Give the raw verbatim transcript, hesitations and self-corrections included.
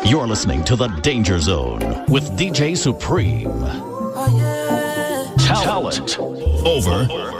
You're listening to The Danger Zone with D J Supreme. Talent over